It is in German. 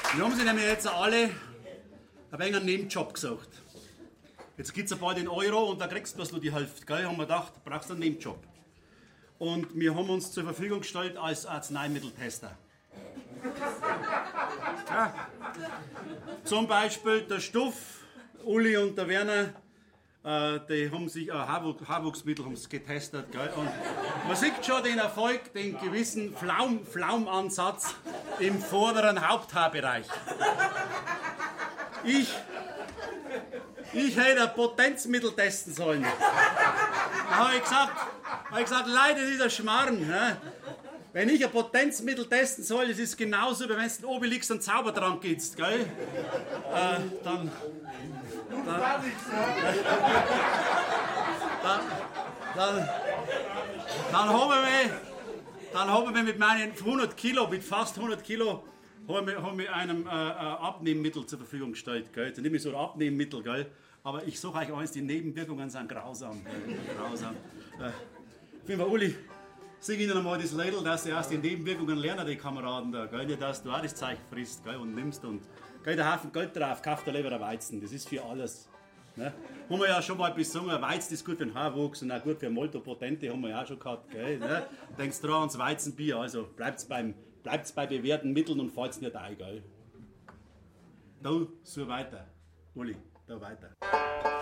Wir haben sich nämlich jetzt alle ein wenig einen Nebenjob gesucht. Jetzt gibt es ein paar den Euro und da kriegst du bloß nur die Hälfte. Gell? Haben wir gedacht, du brauchst einen Nebenjob. Und wir haben uns zur Verfügung gestellt als Arzneimitteltester. Ja. Zum Beispiel der Stuff, Uli und der Werner, die haben sich Haarwuchsmittel getestet. Gell? Und man sieht schon den Erfolg, den gewissen Flaumansatz im vorderen Haupthaarbereich. Ich hätte ein Potenzmittel testen sollen. Da habe ich gesagt, Leute, das ist ein Schmarrn. Ne? Wenn ich ein Potenzmittel testen soll, das ist genauso, wie wenn du oben liegst und einen Zaubertrank gibst, gell? Dann haben wir mit meinen 100 Kilo, mit fast 100 Kilo, haben wir einem Abnehmmittel zur Verfügung gestellt. Gell? Jetzt nehme ich so ein Abnehmmittel, gell? Aber ich sage euch eins, die Nebenwirkungen sind grausam. Grausam. Auf jeden Fall, Uli, sing ihnen einmal das Lädel, dass sie erst die Nebenwirkungen lernen, die Kameraden da. Gell? Nicht, dass du auch das Zeug frisst, gell? Und nimmst und gell, der Haufen Geld drauf, kauft der lieber ein Weizen, das ist für alles. Ne? Haben wir ja schon mal besungen, Weizen ist gut für den Haarwuchs und auch gut für Moltopotente, haben wir ja auch schon gehabt. Gell? Ne? Denkst dran ans Weizenbier, also bleibt's bei bewährten Mitteln und fallt's nicht ein, gell? Da, so weiter. Uli, da weiter.